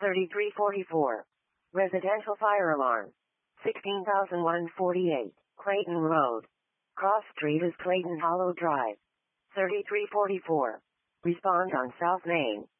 3344. Residential fire alarm. 16,148. Clayton Road. Cross Street is Clayton Hollow Drive. 3344. Respond on South Main.